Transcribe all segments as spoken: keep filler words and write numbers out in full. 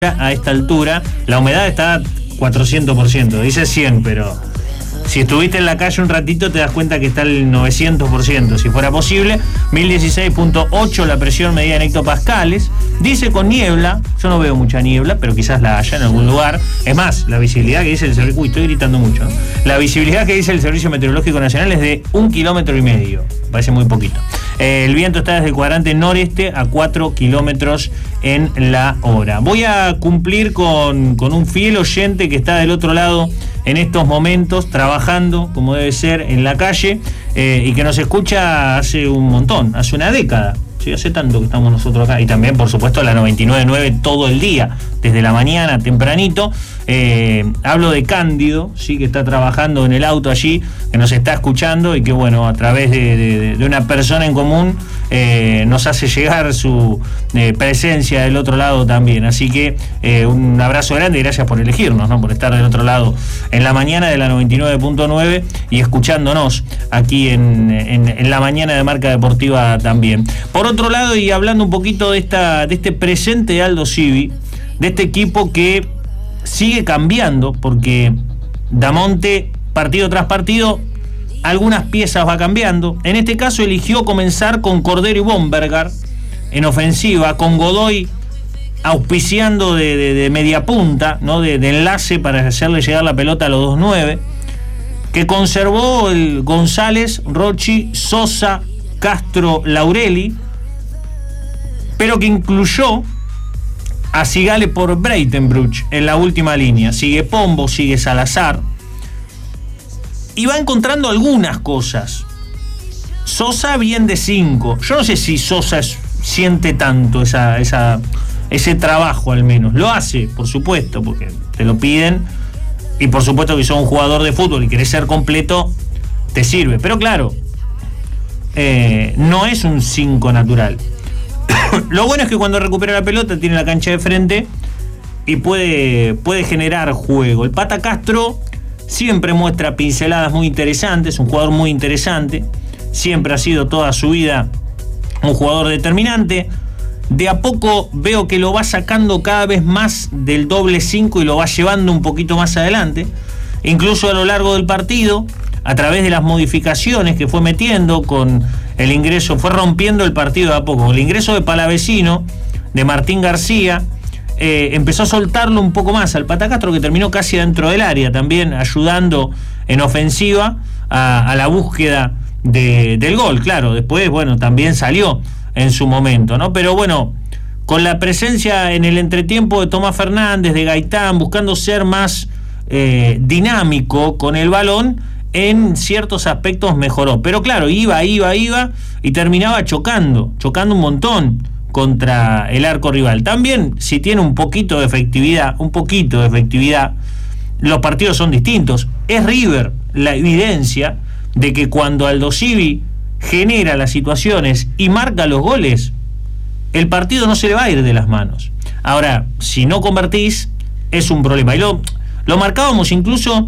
a esta altura, la humedad está cuatrocientos por ciento, dice cien, pero si estuviste en la calle un ratito te das cuenta que está el novecientos por ciento, si fuera posible. Mil dieciséis punto ocho la presión medida en hectopascales. Dice con niebla, yo no veo mucha niebla, pero quizás la haya en algún lugar. Es más, la visibilidad que dice el servicio, uy, estoy gritando mucho, ¿no? La visibilidad que dice el Servicio Meteorológico Nacional es de un kilómetro y medio, parece muy poquito. Eh, el viento está desde el cuadrante noreste a cuatro kilómetros en la hora. Voy a cumplir con, con un fiel oyente que está del otro lado en estos momentos, trabajando como debe ser en la calle, eh, y que nos escucha hace un montón, hace una década. Sí, hace tanto que estamos nosotros acá. Y también, por supuesto, la noventa y nueve punto nueve todo el día, desde la mañana, tempranito. Eh, hablo de Cándido, sí, que está trabajando en el auto allí, que nos está escuchando y que, bueno, a través de, de, de una persona en común eh, nos hace llegar su eh, presencia del otro lado también. Así que eh, un abrazo grande y gracias por elegirnos, ¿no? Por estar del otro lado en la mañana de la noventa y nueve punto nueve y escuchándonos aquí en, en, en la mañana de Marca Deportiva también. Por otro lado, y hablando un poquito de esta de este presente de Aldo Civi, de este equipo que sigue cambiando, porque Damonte, partido tras partido, algunas piezas va cambiando. En este caso eligió comenzar con Cordero y Bombergar en ofensiva, con Godoy auspiciando de, de, de media punta, ¿no? de, de enlace para hacerle llegar la pelota a los dos nueve, que conservó el González, Rocchi, Sosa, Castro, Laureli, pero que incluyó a Sigale por Breitenbruch en la última línea. Sigue Pombo, sigue Salazar, y va encontrando algunas cosas. Sosa bien de cinco. Yo no sé si Sosa es, siente tanto esa, esa, ese trabajo, al menos. Lo hace, por supuesto, porque te lo piden, y por supuesto que sos un jugador de fútbol y querés ser completo, te sirve. Pero claro, eh, no es un cinco natural. Lo bueno es que cuando recupera la pelota tiene la cancha de frente y puede, puede generar juego. El Pata Castro siempre muestra pinceladas muy interesantes, un jugador muy interesante, siempre ha sido toda su vida un jugador determinante. De a poco veo que lo va sacando cada vez más del doble cinco y lo va llevando un poquito más adelante, incluso a lo largo del partido, a través de las modificaciones que fue metiendo con el ingreso, fue rompiendo el partido de a poco. El ingreso de Palavecino, de Martín García, eh, empezó a soltarlo un poco más al Pata Castro, que terminó casi dentro del área, también ayudando en ofensiva a, a la búsqueda de, del gol. Claro, después, bueno, también salió en su momento, ¿no? Pero bueno, con la presencia en el entretiempo de Tomás Fernández, de Gaitán, buscando ser más eh, dinámico con el balón, en ciertos aspectos mejoró, pero claro, iba, iba, iba y terminaba chocando, chocando un montón contra el arco rival. También, si tiene un poquito de efectividad, un poquito de efectividad, los partidos son distintos. Es River la evidencia de que cuando Aldo Civi genera las situaciones y marca los goles, el partido no se le va a ir de las manos. Ahora, si no convertís, es un problema. Y lo, lo marcábamos incluso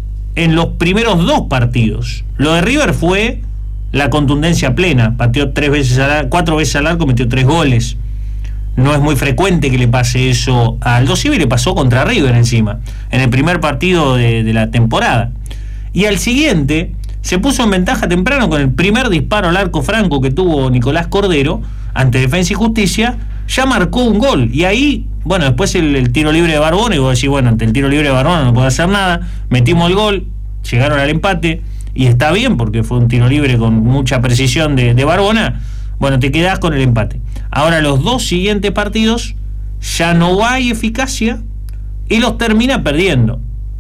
en los primeros dos partidos. Lo de River fue la contundencia plena, pateó tres veces al, cuatro veces al arco, metió tres goles. No es muy frecuente que le pase eso a Aldo Civi, le pasó contra River encima, en el primer partido de, de la temporada. Y al siguiente se puso en ventaja temprano con el primer disparo al arco franco que tuvo Nicolás Cordero ante Defensa y Justicia, ya marcó un gol. Y ahí, bueno, después el, el tiro libre de Barbona, y vos decís, bueno, ante el tiro libre de Barbona no puede hacer nada, metimos el gol, llegaron al empate, y está bien porque fue un tiro libre con mucha precisión de, de Barbona. Bueno, te quedás con el empate. Ahora los dos siguientes partidos ya no hay eficacia y los termina perdiendo,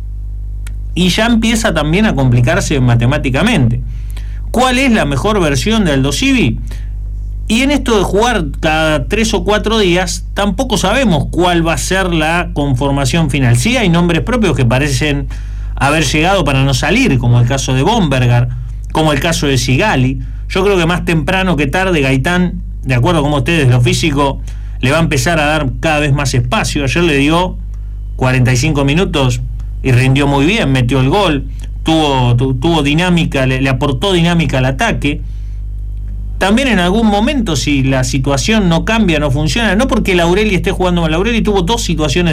y ya empieza también a complicarse matemáticamente. ¿Cuál es la mejor versión de Aldo Civi? Y en esto de jugar cada tres o cuatro días, tampoco sabemos cuál va a ser la conformación final. Sí hay nombres propios que parecen haber llegado para no salir, como el caso de Bombergar, como el caso de Sigali. Yo creo que más temprano que tarde Gaitán, de acuerdo con ustedes, lo físico le va a empezar a dar cada vez más espacio. Ayer le dio cuarenta y cinco minutos y rindió muy bien, metió el gol, tuvo, tu, tuvo dinámica, le, le aportó dinámica al ataque. también en algún momento, si la situación no cambia, no funciona, no porque Laurelli esté jugando mal, Laurelli tuvo dos situaciones